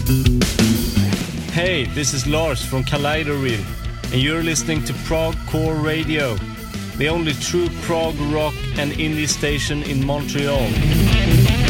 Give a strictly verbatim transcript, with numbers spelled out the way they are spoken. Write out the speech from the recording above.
Hey, this is Lars from Kaleidorville, and you're listening to Prog Core Radio, the only true prog rock and indie station in Montreal.